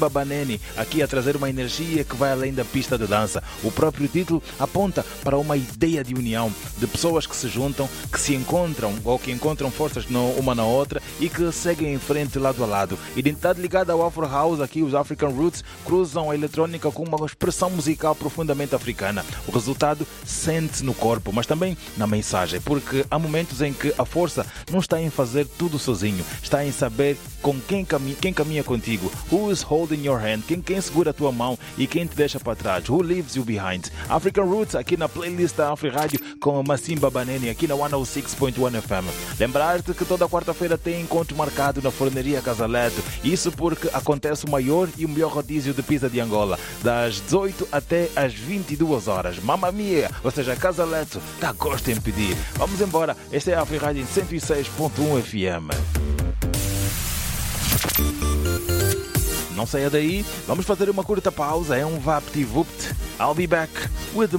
Masimba Baneni, aqui a trazer uma energia que vai além da pista de dança. O próprio título aponta para uma ideia de união, de pessoas que se juntam, que se encontram ou que encontram forças uma na outra e que seguem em frente lado a lado. Identidade ligada ao Afro House, aqui os African Roots cruzam a eletrônica com uma expressão musical profundamente africana. O resultado sente-se no corpo, mas também na mensagem, porque há momentos em que a força não está em fazer tudo sozinho, está em saber com quem caminha contigo. Who is holding your hand? Quem segura a tua mão e quem te deixa para trás? Who leaves you behind? African Roots aqui na playlist da Afri Rádio com Masimba Baneni aqui na 106.1 FM. Lembrar-te que toda quarta-feira tem encontro marcado na Forneria Casaleto. Isso porque acontece o maior e o melhor rodízio de pizza de Angola, das 18 até às 22 horas. Mamma mia! Ou seja, Casaleto dá gosto em pedir. Vamos embora. Esta é a Afri Rádio 106.1 FM. Não saia daí, vamos fazer uma curta pausa, é um vapt-vupt. I'll be back with